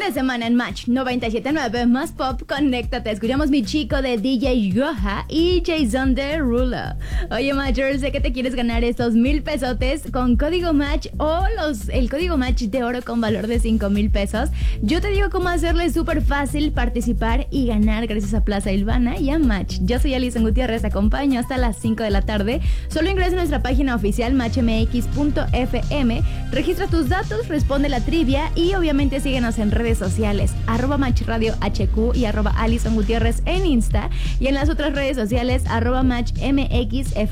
de semana en Match 97.9 más pop, conéctate. Escuchamos Mi Chico de DJ Yoha y Jason Derulo. Oye, Matcher, sé que te quieres ganar estos 1,000 pesotes con código Match o el código Match de oro con valor de 5,000 pesos. Yo te digo cómo hacerle súper fácil participar y ganar gracias a Plaza Ilvana y a Match. Yo soy Alison Gutiérrez, te acompaño hasta las 5 de la tarde. Solo ingresa a nuestra página oficial matchmx.fm, registra tus datos, responde la trivia y obviamente síguenos en redes sociales, @MatchRadioHQ y @Alison Gutiérrez en Insta, y en las otras redes sociales @MatchMXFM.